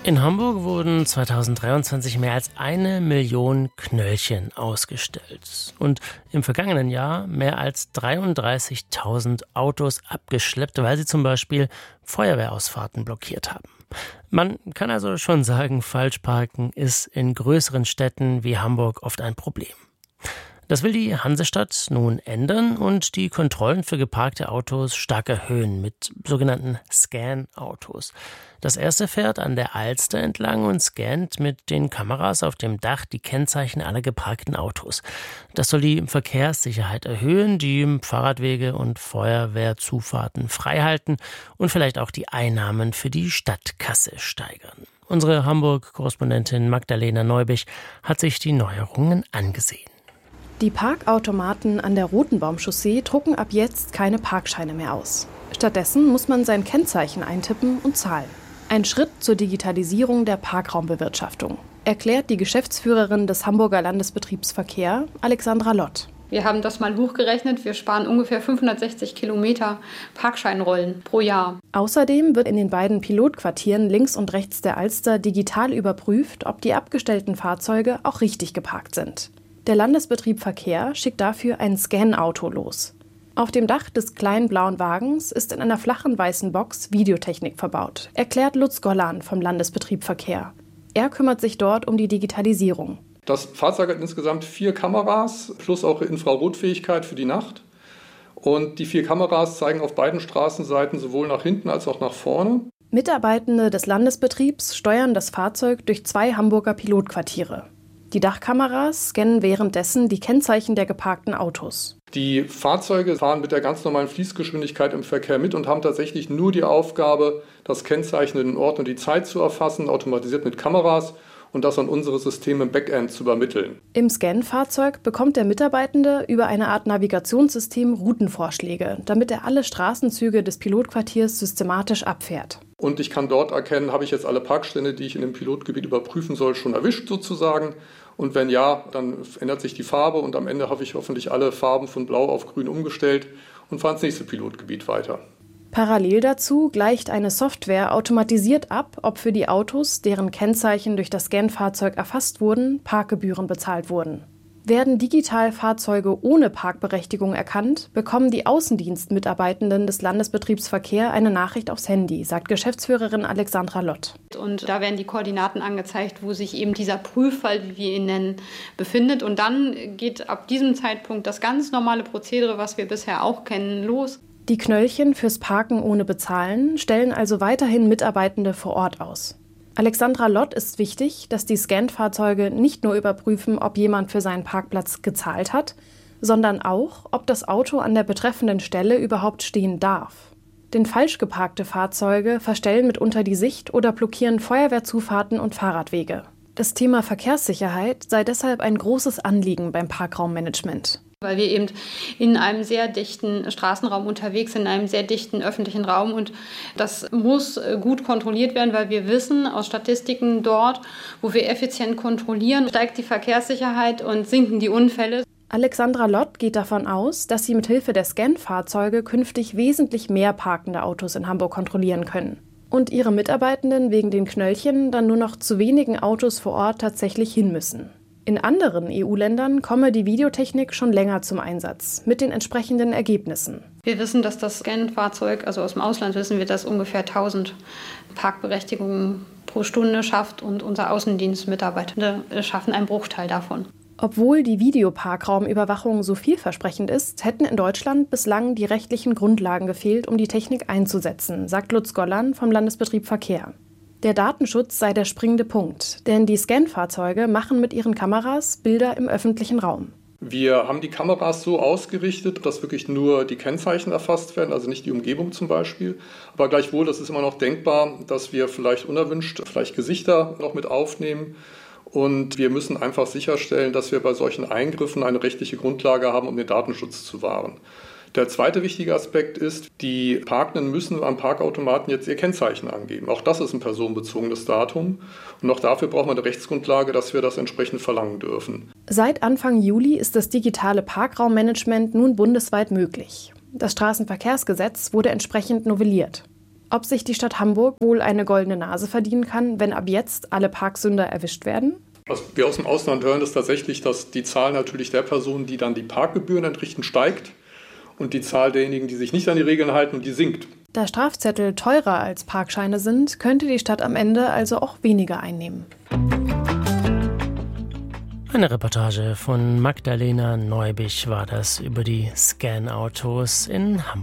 In Hamburg wurden 2023 mehr als 1 Million Knöllchen ausgestellt und im vergangenen Jahr mehr als 33.000 Autos abgeschleppt, weil sie zum Beispiel Feuerwehrausfahrten blockiert haben. Man kann also schon sagen, Falschparken ist in größeren Städten wie Hamburg oft ein Problem. Das will die Hansestadt nun ändern und die Kontrollen für geparkte Autos stark erhöhen mit sogenannten Scan-Autos. Das erste fährt an der Alster entlang und scannt mit den Kameras auf dem Dach die Kennzeichen aller geparkten Autos. Das soll die Verkehrssicherheit erhöhen, die Fahrradwege und Feuerwehrzufahrten freihalten und vielleicht auch die Einnahmen für die Stadtkasse steigern. Unsere Hamburg-Korrespondentin Magdalena Neubich hat sich die Neuerungen angesehen. Die Parkautomaten an der Rotenbaumchaussee drucken ab jetzt keine Parkscheine mehr aus. Stattdessen muss man sein Kennzeichen eintippen und zahlen. Ein Schritt zur Digitalisierung der Parkraumbewirtschaftung, erklärt die Geschäftsführerin des Hamburger Landesbetriebs Verkehr, Alexandra Lott. Wir haben das mal hochgerechnet. Wir sparen ungefähr 560 Kilometer Parkscheinrollen pro Jahr. Außerdem wird in den beiden Pilotquartieren links und rechts der Alster digital überprüft, ob die abgestellten Fahrzeuge auch richtig geparkt sind. Der Landesbetrieb Verkehr schickt dafür ein Scan-Auto los. Auf dem Dach des kleinen blauen Wagens ist in einer flachen weißen Box Videotechnik verbaut, erklärt Lutz Gollan vom Landesbetrieb Verkehr. Er kümmert sich dort um die Digitalisierung. Das Fahrzeug hat insgesamt 4 Kameras plus auch Infrarotfähigkeit für die Nacht. Und die 4 Kameras zeigen auf beiden Straßenseiten sowohl nach hinten als auch nach vorne. Mitarbeitende des Landesbetriebs steuern das Fahrzeug durch 2 Hamburger Pilotquartiere. Die Dachkameras scannen währenddessen die Kennzeichen der geparkten Autos. Die Fahrzeuge fahren mit der ganz normalen Fließgeschwindigkeit im Verkehr mit und haben tatsächlich nur die Aufgabe, das Kennzeichen in den Ort und die Zeit zu erfassen, automatisiert mit Kameras und das an unsere Systeme im Backend zu übermitteln. Im Scan-Fahrzeug bekommt der Mitarbeitende über eine Art Navigationssystem Routenvorschläge, damit er alle Straßenzüge des Pilotquartiers systematisch abfährt. Und ich kann dort erkennen, habe ich jetzt alle Parkstände, die ich in dem Pilotgebiet überprüfen soll, schon erwischt sozusagen. Und wenn ja, dann ändert sich die Farbe und am Ende habe ich hoffentlich alle Farben von blau auf grün umgestellt und fahre ins nächste Pilotgebiet weiter. Parallel dazu gleicht eine Software automatisiert ab, ob für die Autos, deren Kennzeichen durch das Scan-Fahrzeug erfasst wurden, Parkgebühren bezahlt wurden. Werden digital Fahrzeuge ohne Parkberechtigung erkannt, bekommen die Außendienstmitarbeitenden des Landesbetriebs Verkehr eine Nachricht aufs Handy, sagt Geschäftsführerin Alexandra Lott. Und da werden die Koordinaten angezeigt, wo sich eben dieser Prüffall, wie wir ihn nennen, befindet. Und dann geht ab diesem Zeitpunkt das ganz normale Prozedere, was wir bisher auch kennen, los. Die Knöllchen fürs Parken ohne Bezahlen stellen also weiterhin Mitarbeitende vor Ort aus. Alexandra Lott ist wichtig, dass die Scan-Fahrzeuge nicht nur überprüfen, ob jemand für seinen Parkplatz gezahlt hat, sondern auch, ob das Auto an der betreffenden Stelle überhaupt stehen darf. Denn falsch geparkte Fahrzeuge verstellen mitunter die Sicht oder blockieren Feuerwehrzufahrten und Fahrradwege. Das Thema Verkehrssicherheit sei deshalb ein großes Anliegen beim Parkraummanagement. Weil wir eben in einem sehr dichten Straßenraum unterwegs sind, in einem sehr dichten öffentlichen Raum. Und das muss gut kontrolliert werden, weil wir wissen aus Statistiken dort, wo wir effizient kontrollieren, steigt die Verkehrssicherheit und sinken die Unfälle. Alexandra Lott geht davon aus, dass sie mit Hilfe der Scan-Fahrzeuge künftig wesentlich mehr parkende Autos in Hamburg kontrollieren können. Und ihre Mitarbeitenden wegen den Knöllchen dann nur noch zu wenigen Autos vor Ort tatsächlich hin müssen. In anderen EU-Ländern komme die Videotechnik schon länger zum Einsatz, mit den entsprechenden Ergebnissen. Wir wissen, dass das Scan-Fahrzeug, also aus dem Ausland wissen wir, dass ungefähr 1000 Parkberechtigungen pro Stunde schafft und unsere Außendienstmitarbeitende schaffen einen Bruchteil davon. Obwohl die Videoparkraumüberwachung so vielversprechend ist, hätten in Deutschland bislang die rechtlichen Grundlagen gefehlt, um die Technik einzusetzen, sagt Lutz Gollan vom Landesbetrieb Verkehr. Der Datenschutz sei der springende Punkt, denn die Scan-Fahrzeuge machen mit ihren Kameras Bilder im öffentlichen Raum. Wir haben die Kameras so ausgerichtet, dass wirklich nur die Kennzeichen erfasst werden, also nicht die Umgebung zum Beispiel. Aber gleichwohl, das ist immer noch denkbar, dass wir vielleicht unerwünscht Gesichter noch mit aufnehmen. Und wir müssen einfach sicherstellen, dass wir bei solchen Eingriffen eine rechtliche Grundlage haben, um den Datenschutz zu wahren. Der zweite wichtige Aspekt ist, die Parkenden müssen am Parkautomaten jetzt ihr Kennzeichen angeben. Auch das ist ein personenbezogenes Datum. Und auch dafür braucht man eine Rechtsgrundlage, dass wir das entsprechend verlangen dürfen. Seit Anfang Juli ist das digitale Parkraummanagement nun bundesweit möglich. Das Straßenverkehrsgesetz wurde entsprechend novelliert. ob sich die Stadt Hamburg wohl eine goldene Nase verdienen kann, wenn ab jetzt alle Parksünder erwischt werden? Was wir aus dem Ausland hören, ist tatsächlich, dass die Zahl natürlich der Personen, die dann die Parkgebühren entrichten, steigt und die Zahl derjenigen, die sich nicht an die Regeln halten, die sinkt. Da Strafzettel teurer als Parkscheine sind, könnte die Stadt am Ende also auch weniger einnehmen. Eine Reportage von Magdalena Neubich war das über die Scan-Autos in Hamburg.